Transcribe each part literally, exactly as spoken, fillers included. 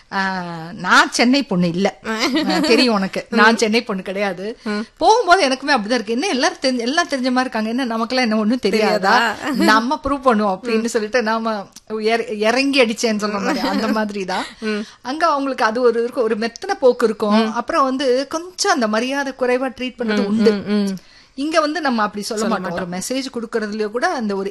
நான் சென்னை பொண்ணு இல்ல, தெரியும் உனக்கு. நான் சென்னை பொண்ணு கிடையாது. போகும்போது எனக்குமே அப்படிதான் இருக்கு. என்ன எல்லாரும் தெரிஞ்ச எல்லாம் தெரிஞ்ச மாதிரி இருக்காங்க, என்ன நமக்கெல்லாம் என்ன ஒண்ணும் தெரியாதா, நம்ம ப்ரூவ் பண்ணுவோம் அப்படின்னு சொல்லிட்டு நாம இறங்கி அடிச்சேன்னு சொல்ற மாதிரி அந்த மாதிரிதான். அங்க அவங்களுக்கு அது ஒரு இருக்கும், ஒரு மெத்தன போக்கு இருக்கும். அப்புறம் வந்து கொஞ்சம் அந்த மரியாதை குறைவா ட்ரீட் பண்றது உண்டு. இங்க வந்து நம்ம அப்படி சொல்ல மாட்டோம். ஒரு மெசேஜ் குடுக்கறதுலயோ கூட அந்த ஒரு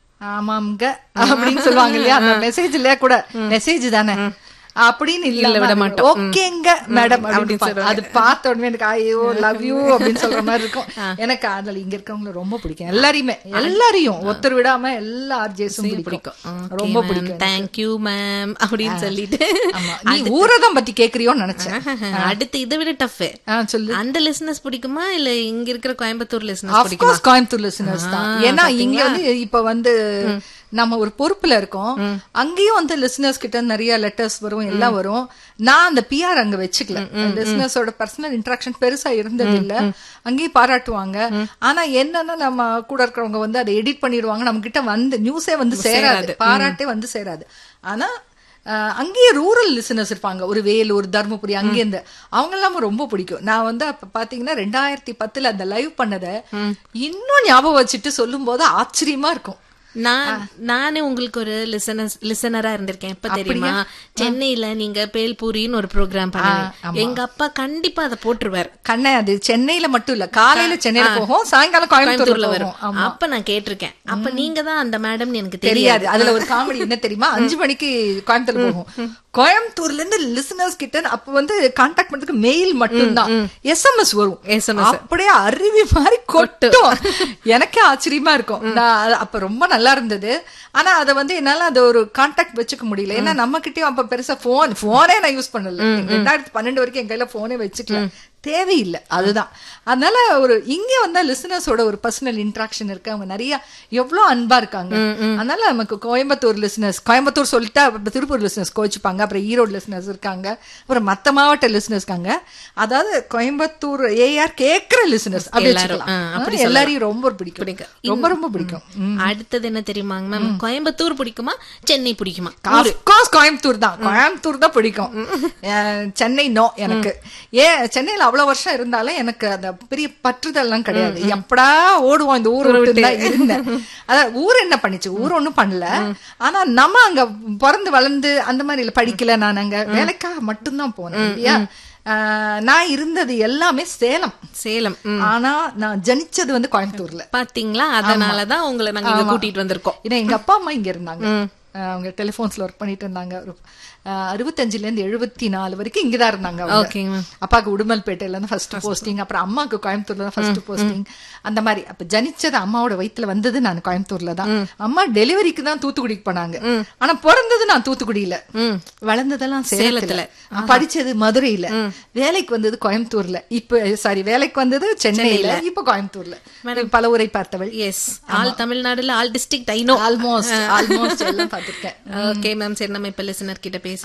ஆமாங்க அப்படின்னு சொல்லுவாங்க இல்லையா, அந்த மெசேஜ்ல கூட மெசேஜ் தானே அப்படின்னு இல்ல விட மாட்டோம். ஓகேங்க மேடம் அப்படின்னு அது பார்த்த உடனே எனக்கு ஐயோ லவ் யூ அப்படின்னு சொல்ற மாதிரி இருக்கும். எனக்கு அதுல இங்க இருக்கவங்கள ரொம்ப பிடிக்கும். எல்லாரையுமே எல்லாரையும் ஒருத்தர் விடாம எல்லா ஆர்ஜேஸும் பிடிக்கும், ரொம்ப பிடிக்கும். தேங்க்யூ மேம் அப்படின்னு சொல்லிட்டு நீ ஊரதான் பத்தி கேக்குறியோன்னு நினைச்சேன். அடுத்து இதை விட டஃப் சொல்லு, அந்த லிசனர்ஸ் பிடிக்குமா இல்ல இங்க இருக்கிற Coimbatore listeners of course Coimbatore listeners தான். ஏன்னா இங்க வந்து இப்ப வந்து நம்ம ஒரு பொறுப்புல இருக்கோம். அங்கேயும் வந்து லிசனர்ஸ் கிட்ட நிறைய லெட்டர்ஸ் வரும், எல்லாம் வரும். நான் அந்த பிஆர் அங்க வச்சுக்கல. லிசனர்ஸோட பர்சனல் இன்டராக்ஷன் பெருசா இருந்தது இல்ல. அங்கேயும் பாராட்டுவாங்க. ஆனா என்னன்னா நம்ம கூட இருக்கிறவங்க வந்து அதை எடிட் பண்ணிடுவாங்க, நம்ம கிட்ட வந்து நியூஸே வந்து சேராது, பாராட்டே வந்து சேராது. ஆனா அங்கேயே ரூரல் லிசனர்ஸ் இருப்பாங்க, ஒரு வேலூர் தர்மபுரி அங்கேருந்து, அவங்க எல்லாம் ரொம்ப பிடிக்கும். நான் வந்து அப்ப பாத்தீங்கன்னா ரெண்டாயிரத்தி பத்துல அந்த லைவ் பண்ணத இன்னும் ஞாபகம் வச்சுட்டு சொல்லும் போது ஆச்சரியமா இருக்கும். நான் நானே உங்களுக்கு ஒரு லிசனர் லிசனரா இருந்திருக்கேன். எப்ப தெரியுமா, சென்னையில நீங்க பேல்பூரின்னு ஒரு ப்ரோக்ராம் பண்ணுவீங்க. எங்க அப்பா கண்டிப்பா அதை போட்டுருவாரு. கண்ணே அது சென்னையில மட்டும் இல்ல, காலையில சென்னையில போகும், சாயங்காலம் கோயம்புத்தூர்ல வரும். அப்ப நான் கேட்டிருக்கேன். அப்ப நீங்க தான் அந்த மேடம் எனக்கு தெரியாது. அதுல ஒரு காமெடி என்ன தெரியுமா, அஞ்சு மணிக்கு கோயம்புத்தூர் போகும். கோயம்புத்தூர்ல இருந்து லிசனர்ஸ் கிட்ட அப்ப வந்து கான்டாக்ட் பண்றதுக்கு மெயில் மட்டும்தான், எஸ்எம்எஸ் வரும். எஸ்எம்எஸ் அப்படியே அருவி மாதிரி கொட்டும். எனக்கே ஆச்சரியமா இருக்கும். நான் அப்ப ரொம்ப நல்லா இருந்தது. ஆனா அத வந்து என்னால அத ஒரு கான்டாக்ட் வச்சுக்க முடியல. ஏன்னா நம்ம கிட்டயும் அப்ப பெருசா போன் போனே நான் யூஸ் பண்ணல. ரெண்டாயிரத்தி பன்னெண்டு வரைக்கும் என் கையில போனே வச்சுக்கல, தேவையில்லை. அதுதான். அதனால ஒரு இங்க வந்தா லிசனர்ஸோட ஒரு பர்சனல் இன்ட்ராக்ஷன் இருக்கு. அவங்க நிறைய எவ்வளவு அன்பா இருக்காங்க. அதனால நமக்கு கோயம்புத்தூர் லிசனர்ஸ், கோயம்புத்தூர் சொல்லிட்டா திருப்பூர் லிசனர்ஸ் கோச்சிப்பாங்க, அப்புறம் ஈரோடு லிசனர்ஸ் இருக்காங்க, அப்புறம் மத்த மாவட்ட லிசனர்ஸ் இருக்காங்க. அதாவது கோயம்புத்தூர் ஏஆர் கேக்குற லிசனர்ஸ் அப்படி எல்லாரையும் ரொம்ப பிடிக்கும், ரொம்ப ரொம்ப பிடிக்கும். அடுத்தது என்ன தெரியுமாங்க மேம், கோயம்புத்தூர் பிடிக்குமா சென்னை பிடிக்குமா? கோயம்புத்தூர் தான், கோயம்புத்தூர் தான் பிடிக்கும். சென்னை நோ எனக்கு. ஏன் சென்னையில அவ்வளவு வருஷம் இருந்தாலும் எனக்கு அந்த பெரிய பற்றுதல் எல்லாம் கிடையாது. எப்படா ஓடுவோம் இந்த ஊரை விட்டு தான் இருந்தேன். அதான் ஊர் என்ன பண்ணிச்சு, ஊர் ஒண்ணும் பண்ணல. ஆனா நம்ம அங்க பிறந்து வளர்ந்து அந்த மாதிரி இல்ல, படிக்கல. நான் அங்க வேலைக்காக மட்டும்தான் போனேன் இல்லையா. நான் இருந்தது எல்லாமே சேலம் சேலம் ஆனா நான் ஜனிச்சது வந்து கோயம்புத்தூர்ல. பாத்தீங்களா, அதனாலதான் உங்களை நாங்க கூட்டிட்டு வந்திருக்கோம். ஏன்னா எங்க அப்பா அம்மா இங்க இருந்தாங்க, அவங்க டெலிபோன்ஸ்ல ஒர்க் பண்ணிட்டு இருந்தாங்க. அறுபத்தஞ்சுல இருந்து எழுபத்தி நாலு வரைக்கும் இங்கதான் இருந்தாங்க. அப்பாவுக்கு உடுமல்பேட்டையில இருந்து ஃபர்ஸ்ட் போஸ்டிங், அப்புறம் அம்மாவுக்கு கோயம்புத்தூர்ல தான் ஃபர்ஸ்ட் போஸ்டிங். அந்த மாதிரி அப்ப ஜனிச்சது அம்மாவோட வயித்துல வந்தது நான் கோயம்புத்தூர்ல தான். அம்மா டெலிவரிக்கு தான் தூத்துக்குடிக்கு போனாங்க. ஆனா பிறந்தது நான் தூத்துக்குடியில, வளர்ந்ததெல்லாம் சேலத்துல, படிச்சது மதுரையில, வேலைக்கு வந்தது கோயம்புத்தூர்ல. இப்ப சாரி வேலைக்கு வந்தது சென்னையில, இப்ப கோயம்புத்தூர்ல. பல ஊரை பார்த்தவள். எஸ், ஆல் தமிழ்நாடுல all district I know almost almost எல்லாம் பார்த்திருக்கேன். ஓகே மேம், சரி நம்ம இப்ப லிசனர் கிட்ட பேசுவோமா?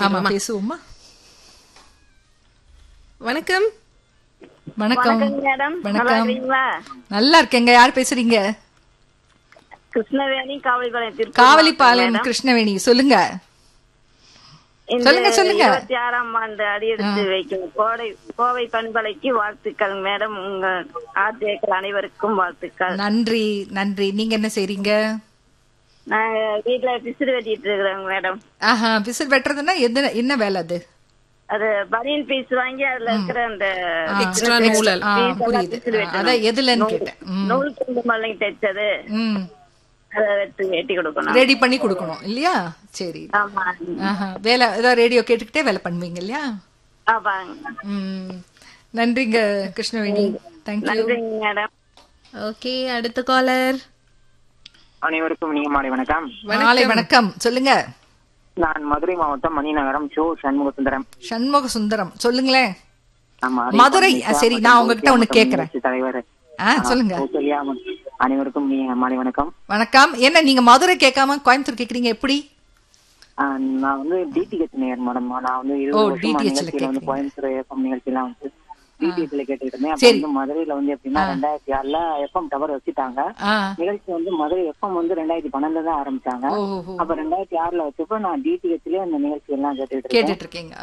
வணக்கம். வணக்கம் மேடம். வணக்கம், நல்லா இருக்கேங்க. யார் பேசுறீங்க? கிருஷ்ணவேணி, காவலிபாளையம். காவலிபாளையம் கிருஷ்ணவேணி, சொல்லுங்க சொல்லுங்க சொல்லுங்க. இருபத்தி ஆறாம் ஆண்டு அடியெடுத்து வைக்கும் கோடை கோவை பண்பலைக்கு வாழ்த்துக்கள் மேடம். உங்க ஆர்ஜேக்கள் அனைவருக்கும் வாழ்த்துக்கள். நன்றி நன்றி. நீங்க என்ன செய்றீங்க? நாங்க வீட்டுல பிசிறு வெட்டிட்டு இருக்கிறோங்க மேடம். ஆஹா, பிசிறு வெட்டுறதுன்னா என்ன என்ன வேலை அது? அது பனியன் பீஸ் வாங்கி அதுல இருக்கிற அந்த எக்ஸ்ட்ரா நூல் புரியுது. அதான் எதுலன்னு கேட்டேன். நூல் துண்டு மல்லிகை தைச்சது, அதை வெட்டி வெட்டி கொடுக்கணும், ரெடி பண்ணி கொடுக்கணும் இல்லையா? சரி. ஆமா. வேலை ஏதாவது ரேடியோ கேட்டுக்கிட்டே வேலை பண்ணுவீங்க இல்லையா? ஆமாங்க. ம், நன்றிங்க கிருஷ்ணவேணி. Thank you madam. ஓகே, அடுத்த காலர். அனைவருக்கும் நீங்க மாலை வணக்கம். மாலை வணக்கம், சொல்லுங்க. நான் மதுரை மாவட்டம் மணிநகரம் சோ சண்முக சுந்தரம். சண்முக சுந்தரம், சொல்லுங்களேன். மதுரை. சரி, நான் உங்ககிட்ட ஒண்ணு கேக்குறேன். தலைவர் சொல்லுங்க. அனைவருக்கும் மாலை வணக்கம். வணக்கம். என்ன நீங்க மதுரை கேட்காம கோயம்புத்தூர் கேக்குறீங்க, எப்படி? நான் வந்து டிடிஹெச் நேயர் மேடம். நான் வந்து இருபது வருஷமா வந்து கோயம்புத்தூர் எஃப்எம் நிகழ்ச்சி எல்லாம் வந்து டிடிஹெச்ல கேட்டுட்டு இருந்தேன். அப்ப வந்து மதுரையில வந்து எப்படின்னா ரெண்டாயிரத்தி ஆறுல எஃப்எம் டவர் வச்சுட்டாங்க. நிகழ்ச்சி வந்து மதுரை எஃப்எம் வந்து ரெண்டாயிரத்தி பன்னெண்டுல தான் ஆரம்பிச்சாங்க. அப்ப ரெண்டாயிரத்தி ஆறுல வச்சப்ப நான் டிடிஹெச்லயே அந்த நிகழ்ச்சி எல்லாம் கேட்டுட்டு கேட்டுட்டு இருக்கேன்.